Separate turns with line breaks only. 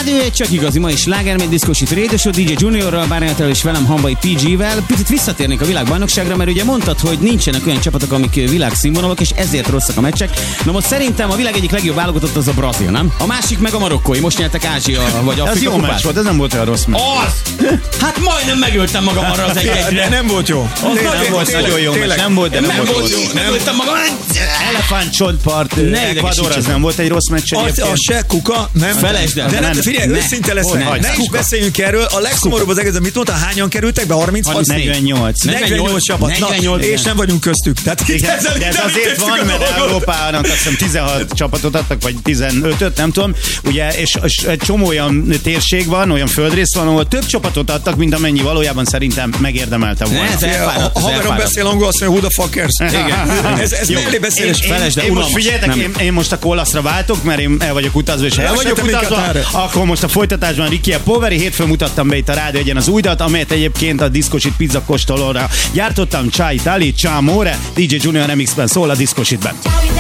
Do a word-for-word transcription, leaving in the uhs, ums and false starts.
rádió egy csak igazi, ma is slágermény diszkosít Radio Show, dé dzsé Juniorral, Bárányától és velem Hambai pé gé-vel. Picit visszatérnék a világbajnokságra, mert ugye mondtad, hogy nincsenek olyan csapatok, amik világszínvonalak, és ezért rosszak a meccsek. Na most szerintem a világ egyik legjobb válogatott az a brazil, nem? A másik meg a marokkói. Most nyertek Ázsia vagy Afrika
kupát. Ez jó meccs volt, ez nem volt olyan rossz meccs.
Az! Hát majdnem megöltem magam arra az egy-egyre.
Nem volt jó.
Nem volt nagyon jó meccs, nem volt, de nem volt jó.
Megöltem magam.
Elefántcsontpart, Ecuador, az nem volt egy rossz meccs.
Az, az se kuka, nem.
Felejtsd el.
De nem, figyelj, őszinte leszek. Ne is beszéljünk erről. A legszomorúbb az egész, mit mondta, hányan kerültek be? harminchat?
negyvennyolc.
negyvennyolc csapat. És nem vagyunk köztük.
De ez azért van, mert Európának azt hiszem tizenhat csapatot adtak, vagy tizenötöt, nem tudom. Ugye, és egy csomó olyan térség van, olyan földrész van, ahol több csapatot adtak, mint amennyi valójában szerintem megérdemelte volna.
A haverom beszél angol, azt mondja, who the fuckers. Igen. Ez mellé beszélés.
Én most figyeljetek, én most a Kolaszra váltok, mert én el vagyok utazva, és el vagyok utazva, akkor most a folytatásban Ricky a Poveri, hétfőn mutattam be itt a Rádió Egyen az újdat, amelyet egyébként a Diszkosit pizza kóstolóra gyártottam, Csá Itali, Csá More, dé dzsé Junior remixben szól a Diszkositben.